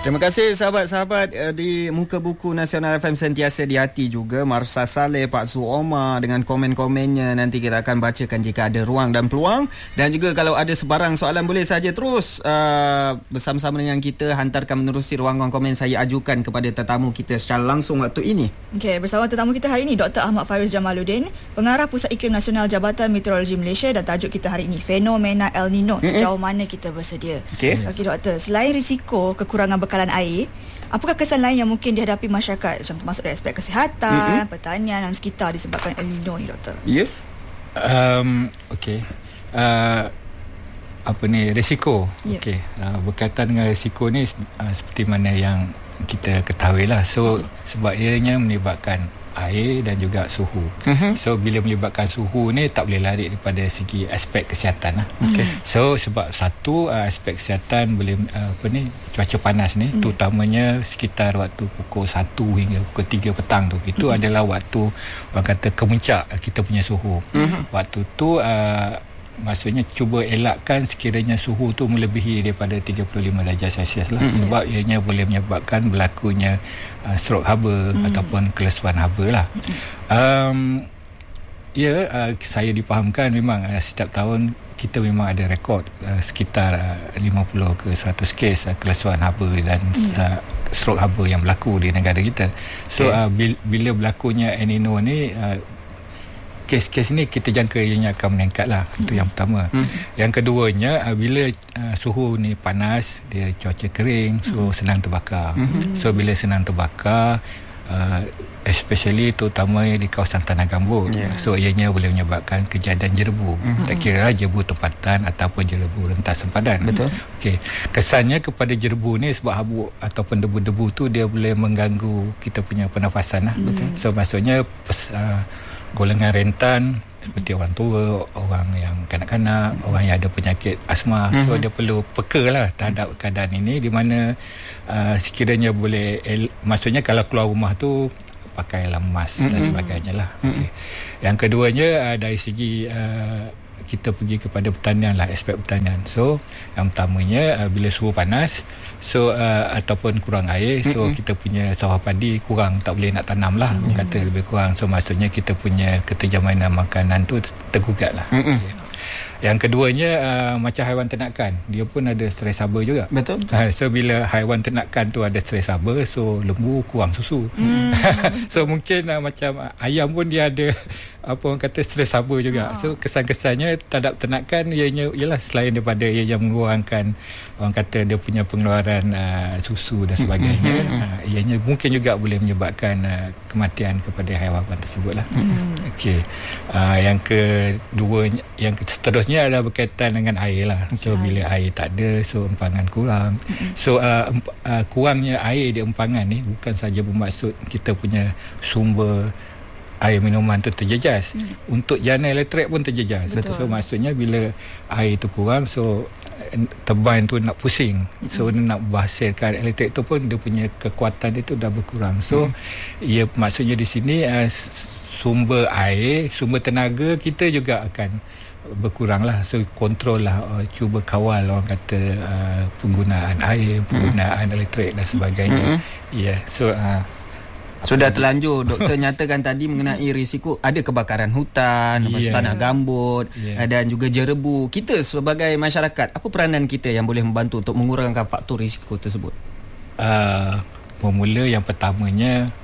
Terima kasih sahabat-sahabat di Muka Buku Nasional FM sentiasa di hati juga. Marsha Saleh, Pak Su Omar dengan komen-komennya nanti kita akan bacakan jika ada ruang dan peluang. Dan juga kalau ada sebarang soalan boleh saja terus bersama-sama dengan kita hantarkan menerusi ruangan komen saya ajukan kepada tetamu kita secara langsung waktu ini. Okey, bersama tetamu kita hari ini Dr. Ahmad Faiz Jamaluddin, Pengarah Pusat Iklim Nasional Jabatan Meteorologi Malaysia, dan tajuk kita hari ini fenomena El Nino. Sejauh mana kita bersedia? Okey, doktor, selain risiko kekurangan bekalan air, apakah kesan lain yang mungkin dihadapi masyarakat, macam termasuk dari aspek kesihatan, pertanian dan sekitar disebabkan El Nino ni, doktor? Ya. Okey. Risiko. Okey. Berkaitan dengan risiko ni seperti mana yang kita ketahui lah. So sebab ianya melibatkan air dan juga suhu. So bila melibatkan suhu ni tak boleh lari daripada segi aspek kesihatan lah. So sebab satu aspek kesihatan boleh cuaca panas ni terutamanya sekitar waktu pukul 1 hingga pukul 3 petang tu, itu adalah waktu orang kata kemuncak kita punya suhu. Waktu tu maksudnya cuba elakkan sekiranya suhu tu melebihi daripada 35 darjah Celsius lah, sebab ianya boleh menyebabkan berlakunya stroke haba ataupun kelesuan haba lah. Saya dipahamkan memang setiap tahun kita memang ada rekod sekitar 50 ke 100 kes kelesuan haba dan stroke haba yang berlaku di negara kita. So bila berlakunya El Nino ni, kes-kes ni kita jangka ianya akan meningkat lah. Itu yang pertama. Yang keduanya, bila suhu ni panas, dia cuaca kering, so senang terbakar. So bila senang terbakar, especially terutama di kawasan tanah gambut, so ianya boleh menyebabkan kejadian jerebu. Tak kira lah jerebu tempatan ataupun jerebu rentas sempadan. Betul. Okey, kesannya kepada jerebu ni sebab habuk ataupun debu-debu tu dia boleh mengganggu kita punya pernafasan lah. So maksudnya golongan rentan seperti orang tua, orang yang kanak-kanak, orang yang ada penyakit asma, so dia perlu peka lah terhadap keadaan ini, di mana sekiranya boleh maksudnya kalau keluar rumah tu pakailah mask dan sebagainya lah. Yang keduanya dari segi kita pergi kepada pertanian lah, aspek pertanian. So yang pertamanya bila suhu panas, so ataupun kurang air, so kita punya sawah padi kurang, tak boleh nak tanam lah, kata lebih kurang. So maksudnya kita punya keterjaminan makanan tu tergugat lah. Yang keduanya macam haiwan ternakan, dia pun ada stres haba juga. Betul. So bila haiwan ternakan tu ada stres haba, so lembu kurang susu. So mungkin macam ayam pun dia ada orang kata stres haba juga. So kesan-kesannya terhadap ternakan ialah selain daripada ia yang mengeluarkan orang kata dia punya pengeluaran susu dan sebagainya, ianya mungkin juga boleh menyebabkan kematian kepada haiwan tersebut lah. Yang kedua, yang seterusnya adalah berkaitan dengan air lah. So bila air tak ada, so empangan kurang. So kurangnya air di empangan ni bukan saja bermaksud kita punya sumber air minuman tu terjejas, untuk jana elektrik pun terjejas. So maksudnya bila air tu kurang, so turbine tu nak pusing, so nak menghasilkan elektrik tu pun dia punya kekuatan dia tu dah berkurang. So ia maksudnya di sini sumber air, sumber tenaga kita juga akan berkurang lah. So kontrol lah, cuba kawal orang kata penggunaan air, penggunaan elektrik dan sebagainya. So sudah terlanjur doktor nyatakan tadi mengenai risiko ada kebakaran hutan, tanah gambut dan juga jerebu. Kita sebagai masyarakat, apa peranan kita yang boleh membantu untuk mengurangkan faktor risiko tersebut? Bermula yang pertamanya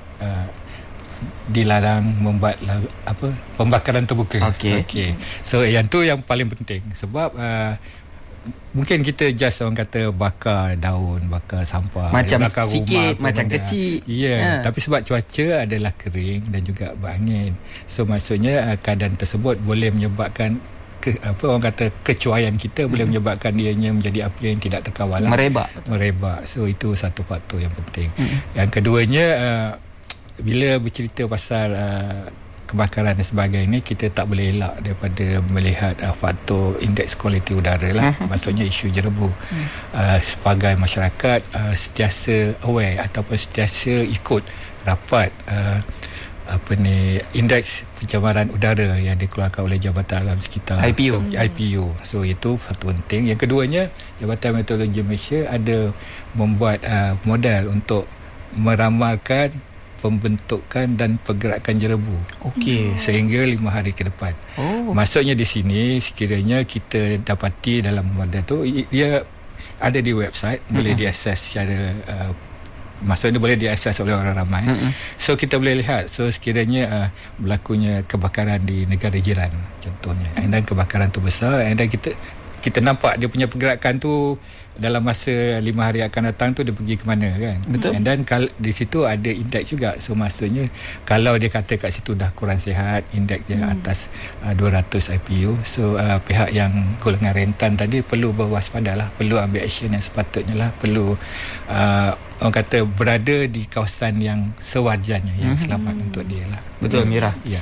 dilarang membuat pembakaran terbuka. So yang tu yang paling penting, sebab mungkin kita just orang kata bakar daun, bakar sampah macam bakar sikit, rumah, macam kecil. Tapi sebab cuaca adalah kering dan juga berangin, so maksudnya keadaan tersebut boleh menyebabkan orang kata kecuaian kita boleh menyebabkan dianya menjadi api yang tidak terkawal, merebak. So itu satu faktor yang penting. Yang keduanya, bila bercerita pasal kebakaran dan sebagainya, kita tak boleh elak daripada melihat faktor indeks kualiti udara lah. Maksudnya isu jerebu. Sebagai masyarakat sentiasa aware ataupun sentiasa ikut rapat indeks pencemaran udara yang dikeluarkan oleh Jabatan Alam Sekitar, IPU. So itu satu penting. Yang keduanya, Jabatan Meteorologi Malaysia ada membuat model untuk meramalkan pembentukan dan pergerakan jerebu. Sehingga 5 hari ke depan. Maksudnya di sini sekiranya kita dapati dalam model tu, dia ada di website, boleh diakses secara maksudnya boleh diakses oleh orang ramai. So kita boleh lihat, so sekiranya berlakunya kebakaran di negara jiran contohnya, dan kebakaran tu besar, dan kita nampak dia punya pergerakan tu dalam masa 5 hari akan datang tu dia pergi ke mana kan. Betul. Dan di situ ada indeks juga. So maksudnya kalau dia kata kat situ dah kurang sihat, indeks dia atas 200 IPU, so pihak yang golongan rentan tadi perlu berwaspada lah, perlu ambil action yang sepatutnya lah, perlu orang kata berada di kawasan yang sewajarnya, yang selamat untuk dia lah. Betul, Mira. Ya.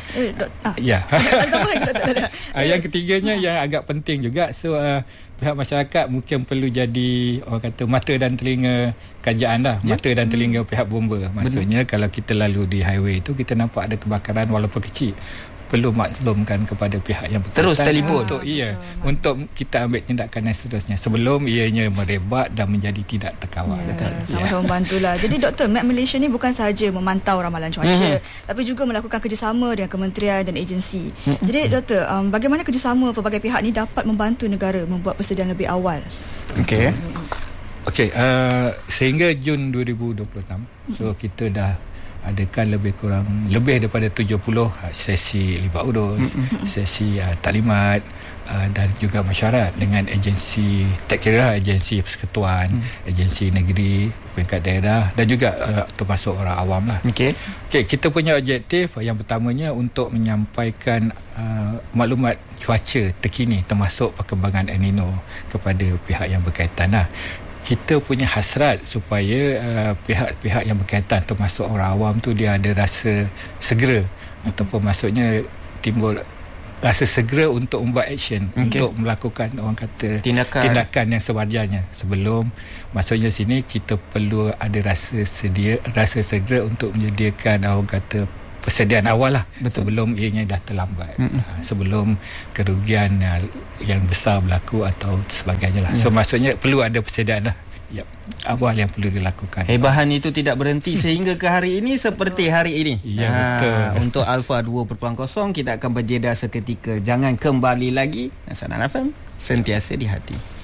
Yang ketiganya yang agak penting juga, so pihak masyarakat mungkin perlu jadi orang kata mata dan telinga kerajaan lah, mata dan telinga pihak bomba. Maksudnya kalau kita lalu di highway tu, kita nampak ada kebakaran walaupun kecil, perlu maklumkan kepada pihak yang berkaitan, terus telefon untuk kita ambil tindakan yang seterusnya sebelum ianya merebak dan menjadi tidak terkawal. Sama-sama bantulah. Jadi Dr. Met Malaysia ni bukan sahaja memantau ramalan cuaca, tapi juga melakukan kerjasama dengan kementerian dan agensi. Jadi Dr, bagaimana kerjasama pelbagai pihak ni dapat membantu negara membuat persediaan lebih awal? Sehingga Jun 2026, so kita dah adakan lebih daripada 70 sesi libat urus, sesi taklimat dan juga mesyuarat dengan agensi, tak kira agensi persekutuan, agensi negeri, peringkat daerah dan juga termasuk orang awam lah. Kita punya objektif yang pertamanya untuk menyampaikan maklumat cuaca terkini termasuk perkembangan El Nino kepada pihak yang berkaitan lah. Kita punya hasrat supaya pihak-pihak yang berkaitan termasuk orang awam tu dia ada rasa segera ataupun maksudnya timbul rasa segera untuk membuat action, untuk melakukan orang kata tindakan yang sewajarnya. Sebelum maksudnya sini kita perlu ada rasa segera untuk menyediakan orang kata persediaan awal lah. Sebelum ianya dah terlambat, sebelum kerugian yang besar berlaku atau sebagainya lah. So maksudnya perlu ada persediaan lah awal yang perlu dilakukan. Hebahan itu tidak berhenti sehingga ke hari ini seperti hari ini. Betul. Untuk Alpha 2.0 kita akan berjeda seketika. Jangan kembali lagi. Nasional FM, sentiasa di hati.